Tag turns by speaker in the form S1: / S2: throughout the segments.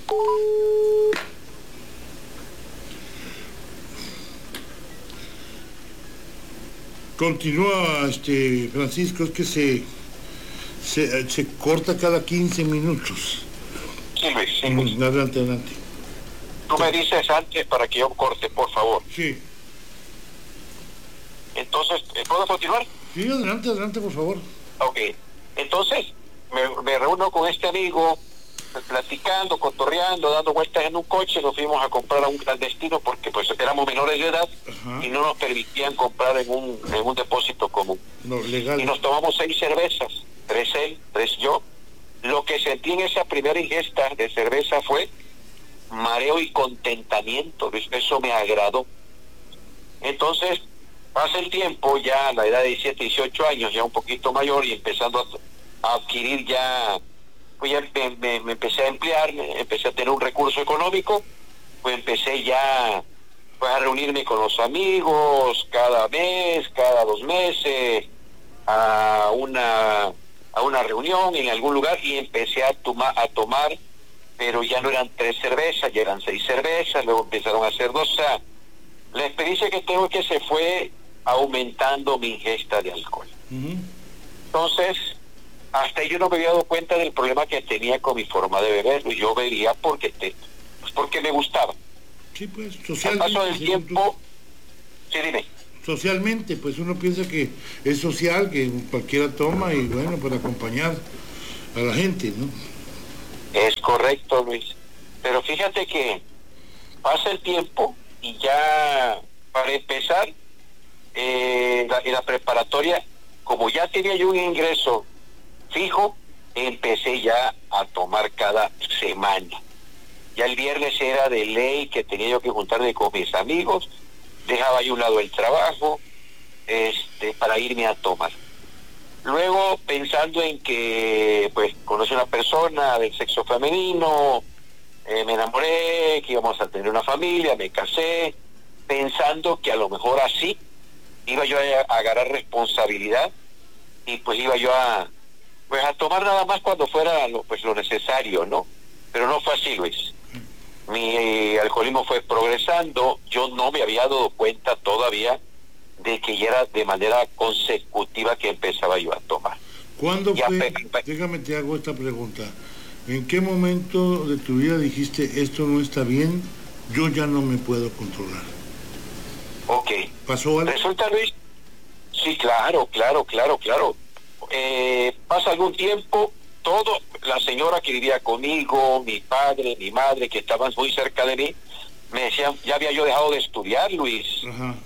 S1: Continúa, Francisco, es que se corta cada 15 minutos.
S2: Sí, Luis, sí, Luis.
S1: Adelante.
S2: Tú me dices antes para que yo corte, por favor.
S1: Sí.
S2: Entonces, ¿puedo continuar?
S1: Sí, adelante, por favor.
S2: Ok. Entonces, me reúno con este amigo, platicando, cotorreando, dando vueltas en un coche. Nos fuimos a comprar a un clandestino porque pues éramos menores de edad. Ajá. Y no nos permitían comprar en un depósito común.
S1: No, legal.
S2: Y nos tomamos 6 cervezas, 3 él, 3 yo. Lo que sentí en esa primera ingesta de cerveza fue mareo y contentamiento. Eso me agradó. Entonces pasa el tiempo, ya a la edad de 17, 18 años, ya un poquito mayor, y empezando a adquirir ya, pues ya me empecé a emplear, empecé a tener un recurso económico, pues empecé ya pues a reunirme con los amigos cada mes, cada 2 meses, a una reunión en algún lugar, y empecé a tomar, pero ya no eran 3 cervezas, ya eran 6 cervezas, luego empezaron a ser 2. O sea, la experiencia que tengo es que se fue aumentando mi ingesta de alcohol. Uh-huh. Entonces, hasta ahí yo no me había dado cuenta del problema que tenía con mi forma de beber. Yo bebía porque me gustaba.
S1: Sí, pues, socialmente.
S2: Al paso del tiempo, sí, dime.
S1: Socialmente, pues uno piensa que es social, que cualquiera toma, y bueno, para acompañar a la gente, ¿no?
S2: Es correcto, Luis. Pero fíjate que pasa el tiempo y ya, para empezar, en la preparatoria, como ya tenía yo un ingreso fijo, empecé ya a tomar cada semana. Ya el viernes era de ley que tenía yo que juntarme con mis amigos, dejaba yo a un lado el trabajo, para irme a tomar. Luego, pensando en que pues conocí a una persona del sexo femenino, me enamoré, que íbamos a tener una familia, me casé, pensando que a lo mejor así iba yo a agarrar responsabilidad, y pues iba yo a tomar nada más cuando fuera lo necesario, ¿no? Pero no fue así, Luis. Mi alcoholismo fue progresando. Yo no me había dado cuenta todavía de que ya era de manera consecutiva que empezaba yo a tomar.
S1: ¿Cuándo fue? Déjame te hago esta pregunta. ¿En qué momento de tu vida dijiste, esto no está bien, yo ya no me puedo controlar?
S2: Ok.
S1: ¿Pasó algo?
S2: Resulta, Luis, sí, claro. Pasa algún tiempo, la señora que vivía conmigo, mi padre, mi madre, que estaban muy cerca de mí, me decían, ya había yo dejado de estudiar, Luis. Ajá.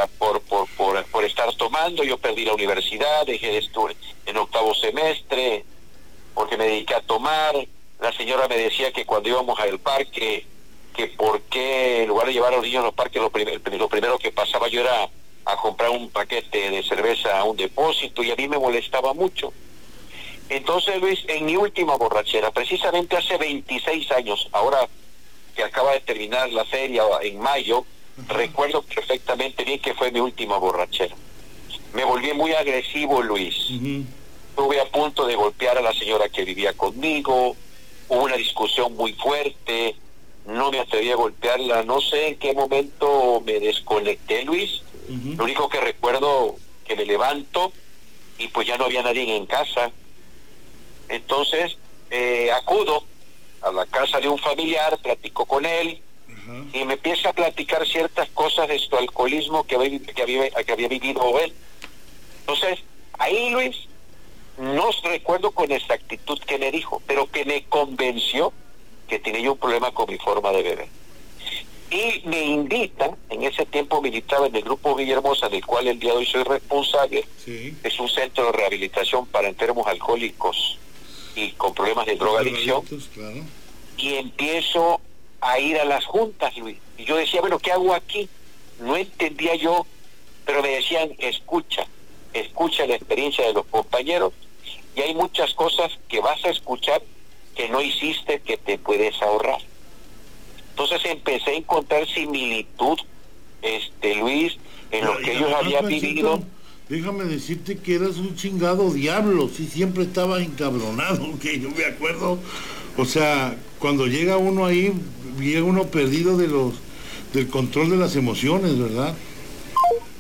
S2: por estar tomando. Yo perdí la universidad, dejé de estudiar en 8º semestre, porque me dediqué a tomar. La señora me decía que cuando íbamos al parque, que por qué en lugar de llevar a los niños a los parques, lo primero que pasaba yo era a comprar un paquete de cerveza a un depósito, y a mí me molestaba mucho. Entonces, Luis, en mi última borrachera, precisamente hace 26 años, ahora que acaba de terminar la feria en mayo, recuerdo perfectamente bien que fue mi última borrachera. Me volví muy agresivo, Luis. Estuve a punto de golpear a la señora que vivía conmigo, hubo una discusión muy fuerte, no me atreví a golpearla, no sé en qué momento me desconecté, Luis. Lo único que recuerdo que me levanto y pues ya no había nadie en casa. Entonces acudo a la casa de un familiar, platico con él, y me empieza a platicar ciertas cosas de su alcoholismo que había vivido él. Entonces, ahí, Luis, no recuerdo con exactitud qué me dijo, pero que me convenció que tenía yo un problema con mi forma de beber. Y me invita, en ese tiempo militaba en el Grupo Villahermosa, del cual el día de hoy soy responsable. Sí. Es un centro de rehabilitación para enfermos alcohólicos y con problemas de drogadicción.
S1: Claro.
S2: Y empiezo a ir a las juntas, Luis. Y yo decía, bueno, ¿qué hago aquí? No entendía yo, pero me decían, escucha la experiencia de los compañeros, y hay muchas cosas que vas a escuchar que no hiciste, que te puedes ahorrar. Entonces empecé a encontrar similitud, Luis, en lo que ellos habían vivido.
S1: Déjame decirte que eras un chingado diablo, si siempre estabas encabronado, que yo me acuerdo O sea, cuando llega uno ahí, llega uno perdido del control de las emociones, ¿verdad?